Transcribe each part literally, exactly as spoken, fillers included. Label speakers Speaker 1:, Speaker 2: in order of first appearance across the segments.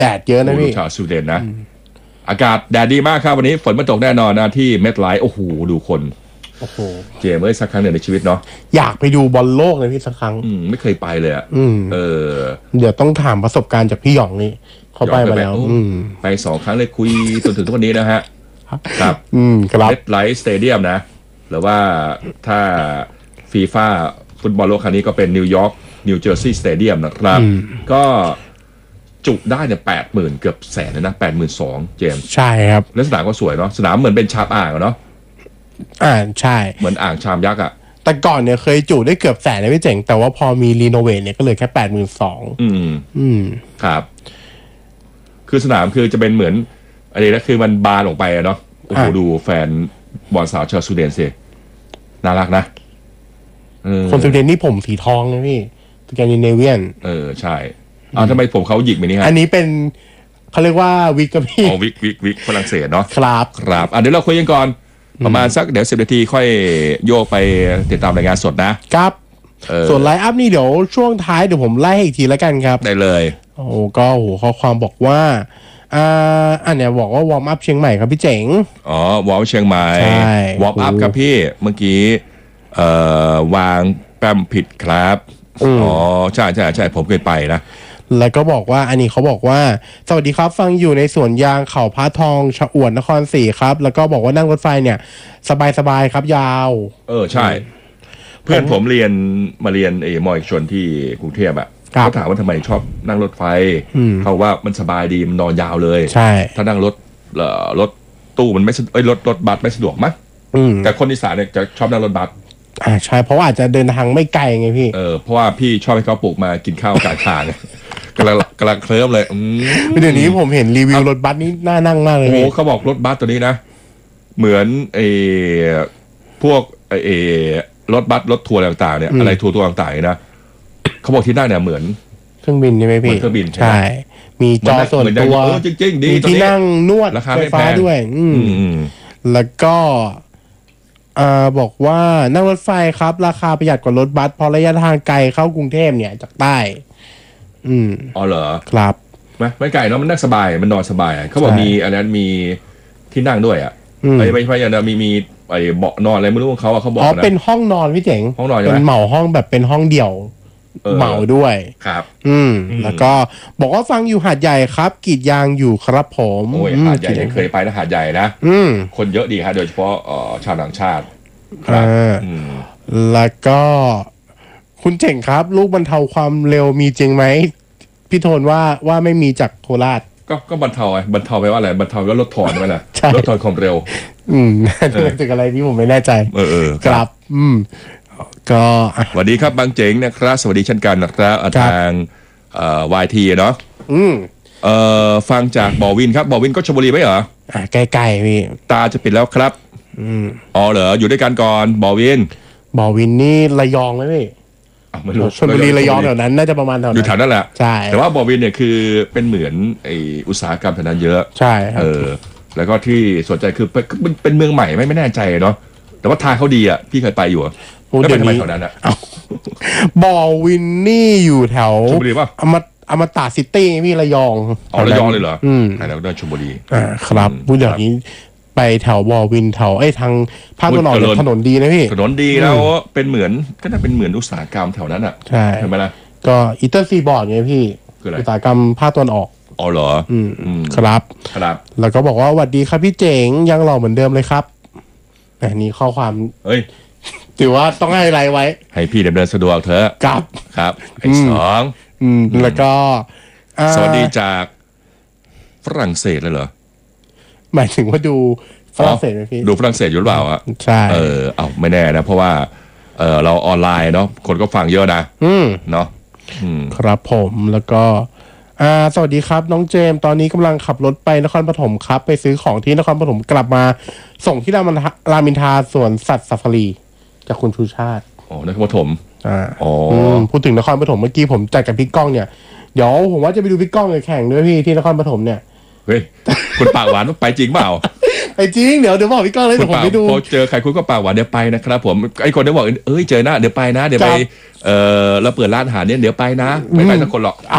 Speaker 1: แดดเยอะนะพี่
Speaker 2: ชาวสวีเดนนะอากาศแดดดีมากครับวันนี้ฝนไม่ตกแน่นอนนะที่เมทไลท์โอ้โหดูคน
Speaker 1: โอ้โห
Speaker 2: เจมส์เอ้ยสักครั้งหนึ่งในชีวิตเนาะ
Speaker 1: อยากไปดูบอลโลกเลยพี่สักครั้ง
Speaker 2: อืมไม่เคยไปเลยอ่ะเออ
Speaker 1: เดี๋ยวต้องถามประสบการณ์จากพี่หยองนี่เขาไปมาแล้ว
Speaker 2: ไปสองครั้งเลยคุยจนถึงทุกวันนี้นะฮะครับ
Speaker 1: อืมครับ
Speaker 2: เมทไลท์สเตเดียมนะหรือว่าถ้าฟีฟ่าฟุตบอลโลกครั้งนี้ก็เป็นนิวยอร์กนิวเจอร์ซีย์สเตเดียมนะครับก็จุได้เนี่ยแปดหมื่นเกือบแสนเลยนะแปดหมื่นสองเจมส์
Speaker 1: ใช่ครับ
Speaker 2: แล้วสนามก็สวยเนาะสนามเหมือนเป็นชามอ่างเนาะ
Speaker 1: อ่าใช่
Speaker 2: เหมือนอ่างชามยักษ์อ่ะ
Speaker 1: แต่ก่อนเนี่ยเคยจุได้เกือบแสนเลยพี่เจ๋งแต่ว่าพอมีรีโนเวทเนี่ยก็เลยแค่แปดหมื่นสอง
Speaker 2: อืม
Speaker 1: อืม
Speaker 2: ครับคือสนามคือจะเป็นเหมือนอะไรนะคือมันบานออกไปเนาะโอ้โหดูแฟนบอลสาวชาวสวีเดนสิน่ารักนะ
Speaker 1: คนสวีเดนนี่ผมสีทองนะพี่สแกนดิเนเวียน
Speaker 2: เออใช่อ้าวทำไมผมเขาหยิกแบบนี้ฮะ
Speaker 1: อันนี้เป็นเขาเรียกว่าวิกกับพี่
Speaker 2: อ๋อวิกวิกวิกฝรั่งเศสเนาะ
Speaker 1: ครับ
Speaker 2: ครับอ่ะเดี๋ยวเราคุยกันก่อนประมาณสักเดี๋ยวสิบนาทีค่อยโยกไปติดตามรายงานสด
Speaker 1: นะครับส่วนไลฟ์อัพนี่เดี๋ยวช่วงท้ายเดี๋ยวผมไล่ให้อีกทีแล้วกันครับ
Speaker 2: ได้เลย
Speaker 1: โอ้ก็โหข้อความบอกว่าอ่าอันเนี้ยบอกว่าวอร์มอัพเชียงใหม่ครับพี่เจ๋ง
Speaker 2: อ๋อวอร์มเชียงใหม่วอร์มอัพครับพี่เมื่อกี้เอ่อวางแปมผิดครับอ๋อใช่ใช่ใช่ผมเคยไปนะ
Speaker 1: แล้วก็บอกว่าอันนี้เขาบอกว่าสวัสดีครับฟังอยู่ในสวนยางเขาพระทองชะอวดนครศรีครับแล้วก็บอกว่านั่งรถไฟเนี่ยสบายๆครับยาว
Speaker 2: เออใช่เพื่อนผมเรียนมาเรียนไอ้มอเอกชนที่กรุงเทพอ่ะเขาถามว่าทำไมชอบนั่งรถไฟเขาว่ามันสบายดีมันนอนยาวเลย
Speaker 1: ใช่
Speaker 2: ถ้านั่งรถเอ่อรถตู้มันไม่เอ้ยรถรถบัสไม่สะดวกมั้งแต่คนอีสานเนี่ยจะชอบนั่งรถบัส
Speaker 1: อ่าใช่เพราะว่าอาจจะเดินทางไม่ไกลไงพี่
Speaker 2: เออเพราะว่าพี่ชอบให้เขาปลูกมากินข้าวกลางทางกำลังกำลังเคลิ้มเลยอื
Speaker 1: มเดี๋ยวนี้ผมเห็นรีวิวรถบัสนี่น่านั่งมากเลย
Speaker 2: โอ้เขาบอกรถบัสตัวนี้นะเหมือนไอ้พวกไอ้รถบัสรถทัวร์ต่างๆเนี่ยอะไรทัวร์ตัวต่างๆนะเขาบอกที่นั่งเนี่ยเหมือน
Speaker 1: เครื่องบินใช่ไหมพี่
Speaker 2: เครื่องบิน
Speaker 1: ใช่มีจอส่วนตัว
Speaker 2: จริงๆดี
Speaker 1: มีที่นั่งนวดไฟฟ้าด้วยอืมแล้วก็อ่าบอกว่านั่งรถไฟครับราคาประหยัดกว่ารถบัสเพราะระยะทางไกลเข้ากรุงเทพเนี่ยจากใต้อืม
Speaker 2: อ๋อเหรอ
Speaker 1: ครับ
Speaker 2: ไม่ไม่ไกลเนาะมันนั่งสบายมันนอนสบายเขาบอกมีอันนั้นมีที่นั่งด้วยอ่ะไม่ไม่ใช่อย่างนั้นมีมีไอ้เบาะนอนอะไรไม่รู้ของเขาอ่ะเขาบอกนะ
Speaker 1: อ๋อเป็นห้องนอนพี่เจ๋ง
Speaker 2: ห้องนอน
Speaker 1: เป็นเหมาห้องแบบเป็นห้องเดี่ยวเหมาด้วย
Speaker 2: ครับ
Speaker 1: อืมแล้วก็บอกว่าฟังอยู่หาดใหญ่ครับกรีดยางอยู่ครับผม
Speaker 2: โอ้ยหาดใหญ่เคยไปนะหาดใหญ่นะคนเยอะดีฮะโดยเฉพาะชาวต่างชาติ
Speaker 1: ครับแล้วก็คุณเจ๋งครับลูกบรรเทาความเร็วมีจริงไหมพี่โทนว่าว่าไม่มีจากโคราช
Speaker 2: ก็ก็บรรเทาไงบรรเทาไปว่าอะไรบรรเทาก็ลดถอนไปแหละลดถอนความเร็ว
Speaker 1: อืมน่าจะอะไรที่ผมไม่แน่ใจ
Speaker 2: เออเออ
Speaker 1: ครับอืมก็
Speaker 2: สวัสดีครับบางเจ๋งนะครับสวัสดีเช่นกันนะครับทางเอ่อวายทีเนาะ
Speaker 1: อืม
Speaker 2: เอ่อฟังจากบอวินครับบอวินก็ชลบุรีไหมเหรอ
Speaker 1: อ่าใกล้ๆพี่
Speaker 2: ตาจะปิดแล้วครับ
Speaker 1: อืม
Speaker 2: อ๋อเหรออยู่ด้วยกันก่อนบอวิน
Speaker 1: บอวินนี่ระยองไหมพี่
Speaker 2: ไม่รู้
Speaker 1: ชลบุรีระยองแถวนั้นน่าจะประมาณแถวนั้น
Speaker 2: อยู่แถวนั้นแหละ
Speaker 1: ใช่
Speaker 2: แต่ว่าบอวินเนี่ยคือเป็นเหมือนไออุตสาหกรรมแถวนั้นเยอะ
Speaker 1: ใช่
Speaker 2: เออแล้วก็ที่สนใจคือเป็นเป็นเมืองใหม่ไม่ไม่แน่ใจเนาะแต่ว่าทางเขาดีอ่ะพี่เคยไปอยู่แล้วเป็นทำไมแถวนั้นอ่ะ
Speaker 1: บอวินนี่อยู่แถว
Speaker 2: ชลบุรีป่ะ
Speaker 1: อมอมตะซิตี้พี่ระยอง
Speaker 2: อ๋อระยองเลยเหรอ
Speaker 1: อืม
Speaker 2: แล้วก็ชลบุรี
Speaker 1: อ่าครับพูดอย่างนี้ไปแถวบอวินแถวไอ้ทางภาคตะวันออกถนนดีนะพี่
Speaker 2: ถนนดีแล้วเป็นเหมือนก็น่าเป็นเหมือนอุตสาหกรรมแถวนั้นอ่ะ
Speaker 1: ใช่
Speaker 2: ใช่ไหมล่ะ
Speaker 1: ก็อีเตอร์ซีบอร์ดไงพี่อุตสาหกรรมภาคตะวันออก
Speaker 2: อ๋อเหรอ
Speaker 1: อืมครับ
Speaker 2: ครับ
Speaker 1: แล้วก็บอกว่าสวัสดีครับพี่เจ๋งยังหล่อเหมือนเดิมเลยครับอันนี้ข้อความ
Speaker 2: เฮ้ย
Speaker 1: ถือว่าต้องให้อะไรไว้
Speaker 2: ให้พี่ดำเนินสะดวกเถอะ
Speaker 1: ครับ
Speaker 2: ครับไอ้สอง
Speaker 1: อืมแล้วก็
Speaker 2: สวัสดีจากฝรั่งเศสเลยเหรอ
Speaker 1: หมายถึงว่าดูฝรั่งเศสไหมพี่
Speaker 2: ดูฝรั่งเศสอยู่หรือเปล่าอ่ะ
Speaker 1: ใช่
Speaker 2: เออเอาไม่แน่นะเพราะว่าเออเราออนไลน์เนาะคนก็ฟังเยอะนะ
Speaker 1: อืม
Speaker 2: เนาะ
Speaker 1: ครับผมแล้วก็อ่าสวัสดีครับน้องเจมตอนนี้กำลังขับรถไปนครปฐมครับไปซื้อของที่นครปฐมกลับมาส่งที่รามินทารามินทาสวนสัตว์ซาฟารีจากคุณชูชาติ
Speaker 2: อ๋อนครปฐม
Speaker 1: อ่าอ๋อพูดถึงนครปฐมเมื่อกี้ผมจัดกับพี่ก้องเนี่ยเดี๋ยวผมว่าจะไปดูพี่ก้องในแข่งด้วยพี่ที่นครปฐมเนี่ย
Speaker 2: เฮ้ยคุณปากหวานไปจริงเปล่า
Speaker 1: ไปจริงเดี๋ยวเดี๋ยวบอกพี่ก้องเลยเดี๋ยวผมไปดู
Speaker 2: พอเจอใครคุณก็ปากหวานเดี๋ยวไปนะครับผมไอ้คนที่บอกเอ้ยเจอหน้าเดี๋ยวไปนะเดี๋ยวไปเออเราเปิดร้านอาหารเนี่ยเดี๋ยวไปนะไม่ไปสักคนหรอก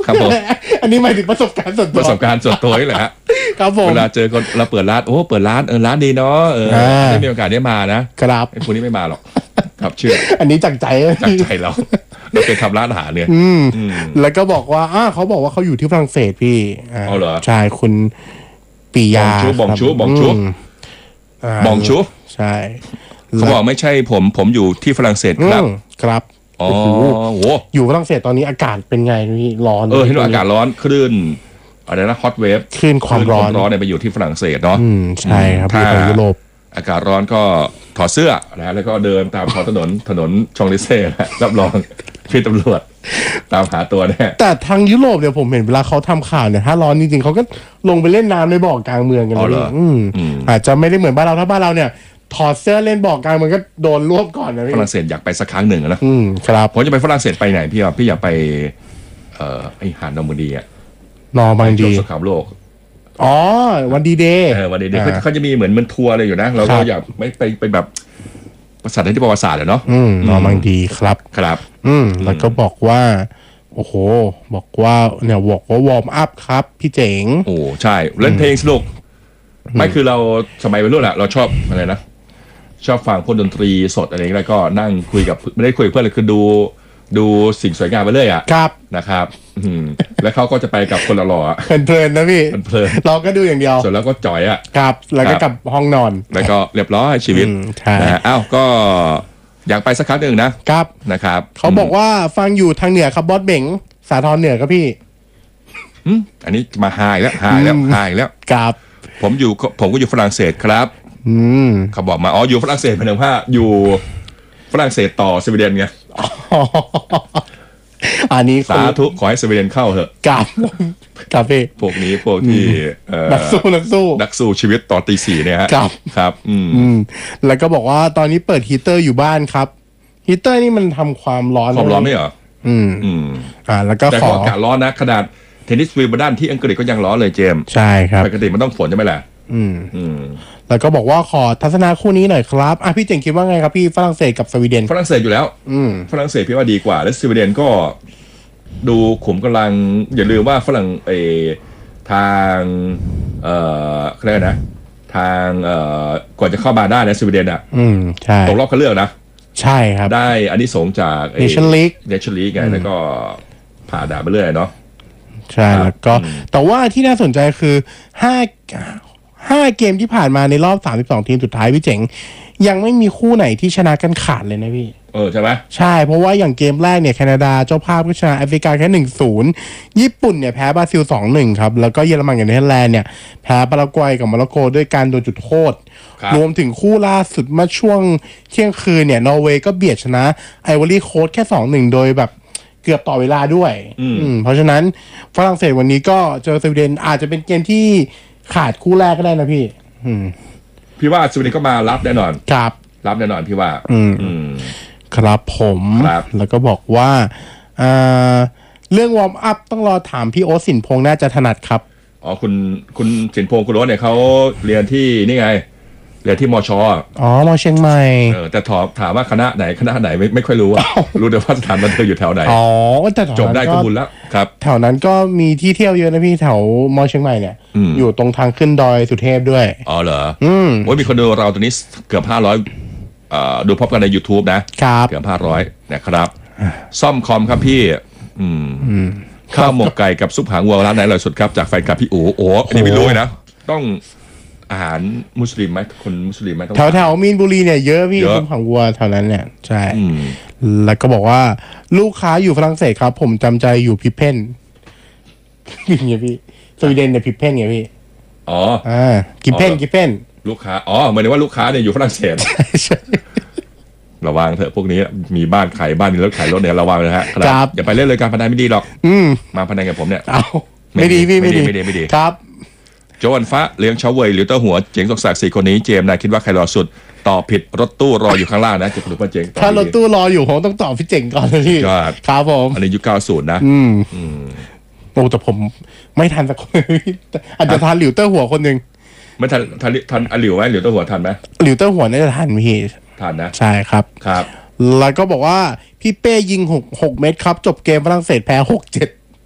Speaker 2: ครับผม
Speaker 1: อันนี้หมายถึงประสบการณ์ส่วน
Speaker 2: ป
Speaker 1: ตัว
Speaker 2: ระสบการณ์ส่วนตัวนี่แหละฮะ
Speaker 1: ครับผม
Speaker 2: เวลาเจอคนเราเปิดร้านโอ้เปิดร้านเออร้านดีเนาะเออ
Speaker 1: อ่า
Speaker 2: ได้มีโอกาสได้มานะครับ ไอ้คนนี้ไม่มาหรอกครับเชื่อ
Speaker 1: อันนี้จากใจ
Speaker 2: จากใจเราเราเคยทำร้านอาหารเนี่ย
Speaker 1: อืม
Speaker 2: อืม
Speaker 1: แล้วก็บอกว่าอ่าเขาบอกว่าเขาอยู่ที่ฝรั่งเศสพี่า
Speaker 2: เอาเหรอ
Speaker 1: ใช่คุณปียา
Speaker 2: บองชู
Speaker 1: ครับ
Speaker 2: บองชู
Speaker 1: มา
Speaker 2: บองชู
Speaker 1: ใช่
Speaker 2: เขาบอกไม่ใช่ผมผมอยู่ที่ฝรั่งเศสครับ
Speaker 1: อืมครับ
Speaker 2: อ๋อ
Speaker 1: โอ้โห
Speaker 2: โห
Speaker 1: อยู่ฝรั่งเศสตอนนี้อากาศเป็นไงพี่ร้อน
Speaker 2: เออเห็นว่าอากาศร้อนคลื่นอะไรนะฮอตเวฟ
Speaker 1: คลื่นความร้อน
Speaker 2: ร้อนเนี่ยไปอยู่ที่ฝรั่งเศสเนาะ
Speaker 1: อืมใช่ครับอยู่
Speaker 2: ถ้า
Speaker 1: ทางยุโรป
Speaker 2: อากาศร้อนก็ถอดเสื้อนะแล้วก็เดินตามท้องถนนถนนชองลิเซ่นะรับรองพี่ตำรวจตามหาตัวแน่
Speaker 1: แต่ทางยุโรปเนี่ยผมเห็นเวลาเขาทำข่าวเนี่ยถ้าร้อนจริงๆเขาก็ลงไปเล่นน้ำในบ่อกลางเมืองกัน
Speaker 2: อ๋อเหรอ
Speaker 1: อืม
Speaker 2: อืม
Speaker 1: อาจจะไม่ได้เหมือนบ้านเราถ้าบ้านเราเนี่ยถอดเสื้อเล่นบ่อกลางเมืองก็โดนรวบก่อนนะ
Speaker 2: ฝ
Speaker 1: พี่
Speaker 2: รั่งเศสอยากไปสักครั้งหนึ่งอะนะ
Speaker 1: อืมครับ
Speaker 2: ผมจะไปฝรั่งเศสไปไหนพี่อ่ะพี่อยากไปเอ่อไอหาดนอร์มันดีอ่ะ
Speaker 1: นอร์มัน
Speaker 2: ช่ว
Speaker 1: ดี
Speaker 2: งสงครามโลก
Speaker 1: อ๋อวันดีเดย์
Speaker 2: เออวันนี้เด็กเขาเขาจะมีเหมือนเหมันทัวร์อะไรอยู่นะเรา
Speaker 1: ครั
Speaker 2: ก็
Speaker 1: บ
Speaker 2: อยากไม่ไปเป็นแบบประสาทที่ประวัติศาสตร์อะเนาะ
Speaker 1: อืมนอร์มันดีครับ
Speaker 2: ครับ
Speaker 1: อืมแล้วก็บอกว่า โอ้โห บอกว่าเนี่ยบอกว่าวอร์มอัพครับ พี่เจ๋ง
Speaker 2: โอ้ใช่เล่นเพลงสนุกไม่คือเราสมัยวัยรุ่นอะเราชอบอะไรนะชอบฟังพวกดนตรีสดอะไรอย่างเงี้ยแล้วก็นั่งคุยกับไม่ได้คุยกับเพื่อนเลยคือดูดูสิ่งสวยงามไปเลยอะ
Speaker 1: ครับ
Speaker 2: นะครับอืมแล้วเขาก็จะไปกับคนหล่อๆอะ
Speaker 1: เพลินๆนะพี่
Speaker 2: เพลิน
Speaker 1: เราก็ดูอย่างเดียว
Speaker 2: ส่วนแล้วก็จ่อยอะ
Speaker 1: ครับ แล้วก็
Speaker 2: ค
Speaker 1: ก
Speaker 2: รั
Speaker 1: ลั
Speaker 2: บ
Speaker 1: บห้องนอน
Speaker 2: แล้วก็เรียบร้อยชีวิต
Speaker 1: อืมใช่
Speaker 2: นะฮะอ้าวก็อยากไปสักครั้งหนึ่งนะครับ นะครับ
Speaker 1: เขาบอกว่าฟังอยู่ทางเหนือครับบอสเบ๋งสาทรเหนือครับพี่
Speaker 2: อืมอันนี้มาหายแล้วหายแล้วหายแล้ว
Speaker 1: ครับ
Speaker 2: ผมอยู่ผมก็อยู่ฝรั่งเศสครับ
Speaker 1: อืม
Speaker 2: เขาบอกมาอ๋ออยู่ฝรั่งเศสหมายถึงว่าอยู่ฝรั่งเศสต่อสวีเดนไง
Speaker 1: อันนี้ค
Speaker 2: สาน ธุขอให้สวีเดนเข้าเถอะ
Speaker 1: กับกับพี่
Speaker 2: พวกนี้พวกที่เอ่อ
Speaker 1: นักสู้นักสู้
Speaker 2: นักสู้ชีวิตตอนตีสี่เนี่ยฮะ
Speaker 1: ครับ
Speaker 2: ครับ อืม
Speaker 1: อืม แล้วก็บอกว่าตอนนี้เปิดฮีเตอร์อยู่บ้านครับฮีเตอร์นี่มันทำความร้อน
Speaker 2: ความร้อนไม่เหรอ
Speaker 1: อืม
Speaker 2: อืม
Speaker 1: อ่า แล้วก็
Speaker 2: แต่
Speaker 1: ข
Speaker 2: ก็
Speaker 1: อ
Speaker 2: อากาศร้อนนะขนาดเทนนิสวิมเบิลดันที่อังกฤษก็ยังร้อนเลยเจมส์
Speaker 1: ใช่ครับ
Speaker 2: ปกติมันต้องฝนใช่ไหมล่ะ
Speaker 1: อืม
Speaker 2: อืม
Speaker 1: แล้วก็บอกว่าขอทัศนาคู่นี้หน่อยครับอ่ะพี่เจ๋งคิดว่าไงครับพี่ฝรั่งเศสกับสวีเดน
Speaker 2: ฝรั่งเศสอยู่แล้ว
Speaker 1: อืม
Speaker 2: ฝรั่งเศสพี่ว่าดีกว่า และสวีเดนก็ดูขุมกำลัง อย่าลืมว่าฝรั่งเออทางเอ่อเขาเรียกอะไรนะ ทางเอ่อก่อนจะเข้ามาได้นะสวีเดนอ่ะ
Speaker 1: อืม ใช่
Speaker 2: ตกรอบคัดเลือกนะ
Speaker 1: ใช่ครับ
Speaker 2: ได้อันนี้สงส์จาก
Speaker 1: Nation League
Speaker 2: เนชั่นลีกไงแล้วก็ผ่าด่านไปเรื่อยเนาะ
Speaker 1: ใช่
Speaker 2: ครับ
Speaker 1: แล้วก็
Speaker 2: อืม
Speaker 1: แต่ว่าที่น่าสนใจคือห้าห้าเกมที่ผ่านมาในรอบสามสิบสองทีมสุดท้ายพี่เจ๋ง ยังไม่มีคู่ไหนที่ชนะกันขาดเลยนะพี่
Speaker 2: เออใช่ไหม
Speaker 1: ใช่ เพราะว่าอย่างเกมแรกเนี่ยแคนาดาเจ้าภาพก็ชนะแอฟริกาแค่หนึ่งศูนย์ญี่ปุ่นเนี่ยแพ้บราซิลสองหนึ่งครับ แล้วก็เยอรมันกับเนเธอร์แลนด์เนี่ยแพ้ปารากวัยกับโมร็อกโกด้วยการโดนจุดโทษ
Speaker 2: ครับ
Speaker 1: รวมถึงคู่ล่าสุดเมื่อช่วงเที่ยงคืนเนี่ยนอร์เวย์ก็เบียดชนะไอวอรี่โค้สแค่สองหนึ่งโดยแบบเกือบต่อเวลาด้วย
Speaker 2: อืม
Speaker 1: อืมเพราะฉะนั้นฝรั่งเศสวันนี้ก็เจอสวีเดนอาจจะเป็นเกมที่ขาดคู่แรกก็ได้นะพี่ อืม
Speaker 2: พี่ว่าสวีเดนก็มารับแน่นอน
Speaker 1: ครับ
Speaker 2: รับแน่นอนพี่ว่า
Speaker 1: อืม
Speaker 2: อืม
Speaker 1: ครับผม
Speaker 2: ครับ
Speaker 1: แล้วก็บอกว่าอ่าเรื่องวอร์มอัพต้องรอถามพี่โอ๊ตสินพงษ์น่าจะถนัดครับ
Speaker 2: อ๋อคุณคุณสินพงศ์คุณโรสเนี่ยเขาเรียนที่นี่ไง เรียนที่มชอ่ะ
Speaker 1: อ๋อมอเชียงใหม่
Speaker 2: เออแต่ถามถามว่าคณะไหนคณะไหนไม่ไม่ค่อยรู้อ่ะ รู้แต่ว่าสถานบันเทิงอยู่แถวไหน
Speaker 1: อ๋อแต่แถว
Speaker 2: จบได้
Speaker 1: นั้น
Speaker 2: ก็บุญแล้วครับ
Speaker 1: แถวนั้นก็มีที่เที่ยวเยอะนะพี่แถวมอเชียงใหม่เนี่ย
Speaker 2: อืม
Speaker 1: อยู่ตรงทางขึ้นดอยสุเทพด้วย
Speaker 2: อ๋อเหรอ
Speaker 1: อืม
Speaker 2: โอ้ยมีคนดูเราตอนนี้เกือบห้าร้อยเอ่อดูพร้อมกันใน YouTube นะครับ เกือบห้าร้อยนะครับ ซ่อมคอมครับพี่ อืมข้าวหมกไก่กับซุปหางวัวร้านไหนอร่อยสุดครับจากแฟนคลับพี่อู๋โอ้อันนี้ไม่รู้เลยนะ ต้องอาหารมุสลิมไหมคนมุสลิมไหมต้อง
Speaker 1: แถวแถวมีนบุรีเนี่ยเยอะพี่
Speaker 2: เยอะ
Speaker 1: ซุ้มผังวัวแถวนั้นเนี่ยใช่
Speaker 2: อืม
Speaker 1: แล้วก็บอกว่าลูกค้าอยู่ฝรั่งเศสครับ ผมจำใจอยู่พิเพนอย่างเงี้ยพี่สวีเดนเนี่ยพิเพนไงพี่
Speaker 2: อ๋อ
Speaker 1: อ่ากิเพน
Speaker 2: อ๋อ
Speaker 1: กิเพน
Speaker 2: ลูกค้า อ๋อหมายถึงว่าลูกค้าเนี่ยอยู่ฝรั่งเศส
Speaker 1: ใช่
Speaker 2: ระวังเถอะพวกนี้มีบ้านขายบ้านมีรถขายรถเนี่ยระวังเลยฮะ
Speaker 1: ครับ
Speaker 2: อย่าไปเล่นเลยการพนันไม่ดีหรอก
Speaker 1: อืม
Speaker 2: มาพนันกับผมเนี่ย
Speaker 1: เอา
Speaker 2: ไม่
Speaker 1: ไม่
Speaker 2: ดี
Speaker 1: ดีพี่
Speaker 2: ไม่
Speaker 1: ไม่
Speaker 2: ดี
Speaker 1: ดี
Speaker 2: ไม่ดีไม่ดี
Speaker 1: ครับ
Speaker 2: โจวันฟ้าเลี้ยงเฉาเวยหรือเต้าหัวเจ๋งสกศักดิ์สี่คนนี้เจมส์นายคิดว่าใครรอสุดตอบผิดรถตู้รออยู่ข้างล่างนะจะรู้ป่ะเจ๋งตอบ
Speaker 1: ถ้ารถ
Speaker 2: ดี
Speaker 1: ตู้รออยู่ผมต้องตอบพี่เจ๋งก่อนนะพี่
Speaker 2: ครับ
Speaker 1: ครับผม
Speaker 2: อันนี้ยุคเก้าสิบนะ
Speaker 1: อืม
Speaker 2: อืม
Speaker 1: โอ้แต่ผมไม่ทันสักคน อาจจะทันหลิวเตอร์หัวคนหนึ่ง
Speaker 2: ไม่ทันทันทันอลิวไหมหรือเต้าหัวทันไหม
Speaker 1: หลิวเตอร์หัวน่าจะทันพี่
Speaker 2: ทันนะ
Speaker 1: ใช่ครับ
Speaker 2: ครับ
Speaker 1: แล้วก็บอกว่าพี่เป้ยิงหกหกเมตรครับ จบเกมฝรั่งเศสแพ้หกเจ็ด
Speaker 2: ฮะ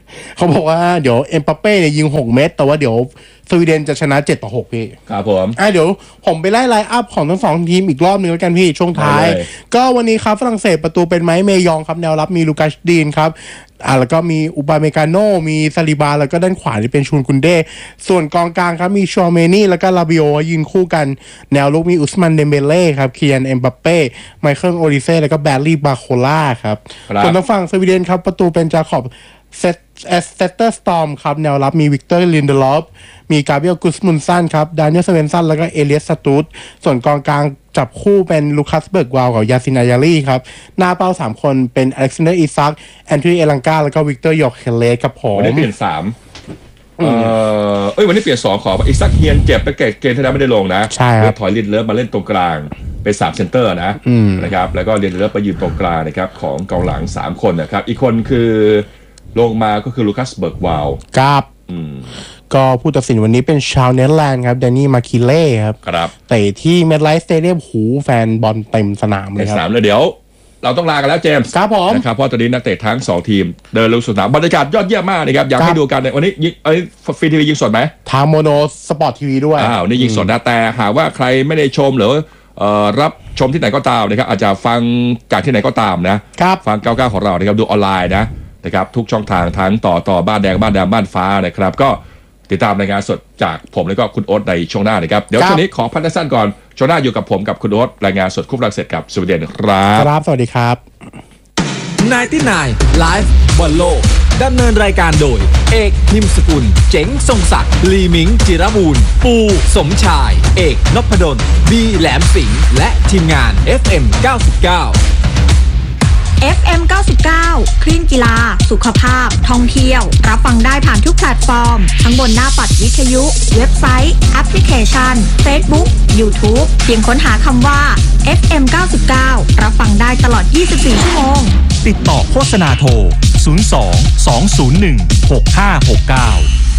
Speaker 1: เขาบอกว่าเดี๋ยวเอ็มบัปเป้เนี่ยยิงหกเม็ดแต่ว่าเดี๋ยวสวีเดนจะชนะเจ็ดต่อหกพี่
Speaker 2: ครับผม
Speaker 1: อ่ะเดี๋ยวผมไปไล่ไลน์อัพของทั้งสองทีมอีกรอบหนึ่งแล้วกันพี่ช่วงท้าย
Speaker 2: ได้เลย
Speaker 1: ก็วันนี้ครับฝรั่งเศสประตูเป็นไม้เมยองครับแนวรับมีลูกัสดีนครับอ่าแล้วก็มีอุปาเมกาโนมีซาลิบาแล้วก็ด้านขวาที่เป็นชูนกุนเดส่วนกองกลางครับมีชอเมนี่แล้วก็ลาบิโอยืนคู่กันแนวลุกมีอุสมันเดมเบเล่ครับเคียนเอ็มบัปเป้ไมเคิลโอริเซ่แล้วก็แบร์ลี่บาโคล่าครับ
Speaker 2: ครับ
Speaker 1: ส่วนทางฝั่งสวีเดนครับประตูเป็นจาขอบเซตเอสเซตเตอร์สตอร์มครับแนวรับมีวิกเตอร์ลินเดลอฟมีกาเบรียลกุสมุนซันครับดานิเอลเซเวนซันแล้วก็เอเลียสสตูดส่วนกองกลางจับคู่เป็นลูคัสเบิร์กวาลกับยาซินายารีครับหน้าเป้าสามคนเป็นอเล็กซานเดอร์อีซักแอนโทนีเอลังกาแล้วก็วิกเตอร์ยอร์เคเลสครับผม
Speaker 2: วันนี้เปลี่ยนสามเอ่อเอ้ยวันนี้เปลี่ยนสองขออีกสักเฮียนเจ็บไปเกตเกมที่แล้วไม่ได้ลงนะ
Speaker 1: ใช่ครับ
Speaker 2: ถอยลินเลิฟมาเล่นตรงกลางเป็นสามเซนเตอร์นะนะครับแล้วก็ลินเลิฟไปยืนตรงกลางนะครับของกองหลังสามคนนะครับอีกคนคือลงมาก็คือลูคัสเบิร์กวาล
Speaker 1: ครับก็ผู้ตัดสินวันนี้เป็นชาวเนเธอร์แลนด์ครับแดนนี่มาคิเล่ครับ
Speaker 2: ครับ
Speaker 1: เตะที่เมดไลฟ์สเตเดียมหูแฟนบอลเต็มสนามเล
Speaker 2: ใน
Speaker 1: ยค
Speaker 2: สนา
Speaker 1: รับ
Speaker 2: มเลยเดี๋ยว เราต้องลากันแล้วเจมส์
Speaker 1: ครับผม
Speaker 2: นะครับเพราะตอนนี้นักเตะทั้งสองทีมเดินลงสู่สนามบรรยากาศยอดเยี่ยมมากนะครับอยาก
Speaker 1: ครั
Speaker 2: ให้
Speaker 1: บ
Speaker 2: ดูกันวันนี้ยิงเอ้ยฟรีทีวียิงสดไหม
Speaker 1: ทางโมโนสปอร์ตทีวีด้วย
Speaker 2: อ้าวนี่ยิงสดนะแต่หากว่าใครไม่ได้ชมหรือเอ่อรับชมที่ไหนก็ตามนะครับอาจจะฟังจากที่ไหนก็ตามนะครับ ฟังเก้าเก้าของเรานะครับดูออนไลน์นะนะครับทุกช่องทางทั้งต่อต่อบ้านแดงบ้านดำบ้านฟ้านะครับก็ติดตามรายงานสดจากผมแล้วก็คุณโอ๊ตในช่วงหน้านะครับเดี๋ยว
Speaker 1: ครับ
Speaker 2: ช่วงนี้ขอพักสั้นๆก่อนช่วงหน้าอยู่กับผมกับคุณโอ๊ตรายงานสดคู่ฝรั่งเศสกับสวีเดนครับ
Speaker 1: ครับสวัสดีครับ
Speaker 3: นายที่นายไลฟ์บอลโลกดำเนินรายการโดย เอกนิมสกุล เจ๋งทรงศักดิ์ลีมิง จิรบูรณ์ปูสมชาย เอกนพดลบีแหลมสิงห์และทีมงาน เอฟ เอ็ม เก้าสิบเก้า
Speaker 4: เอฟ เอ็ม เก้าสิบเก้า คลื่นกีฬา สุขภาพ ท่องเที่ยว รับฟังได้ผ่านทุกแพลตฟอร์ม ทั้งบนหน้าปัดวิทยุ เว็บไซต์ แอปพลิเคชัน Facebook YouTube เพียงค้นหาคำว่า เอฟ เอ็ม เก้าสิบเก้า รับฟังได้ตลอด ยี่สิบสี่ ชั่วโมง
Speaker 5: ติดต่อโฆษณาโทร ศูนย์ สอง สอง ศูนย์ หนึ่ง หก ห้า หก เก้า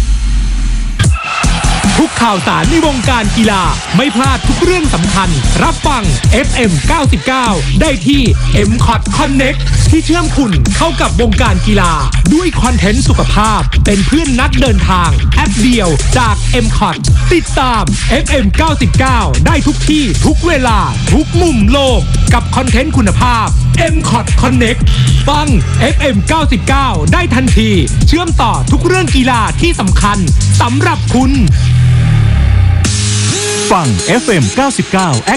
Speaker 6: ทุกข่าวสารในวงการกีฬาไม่พลาดทุกเรื่องสำคัญ รับฟัง เอฟ เอ็ม เก้าสิบเก้า ได้ที่ เอ็ม คอท Connect ที่เชื่อมคุณเข้ากับวงการกีฬาด้วยคอนเทนต์สุขภาพเป็นเพื่อนนักเดินทางแอปเดียวจาก เอ็ม คอท ติดตาม เอฟ เอ็ม เก้าสิบเก้า ได้ทุกที่ทุกเวลาทุกมุมโลกกับคอนเทนต์คุณภาพ เอ็ม คอท Connect ฟัง เอฟ เอ็ม เก้าสิบเก้า ได้ทันทีเชื่อมต่อทุกเรื่องกีฬาที่สำคัญสำหรับคุณ
Speaker 5: ฟัง เอฟ เอ็ม เก้าสิบเก้า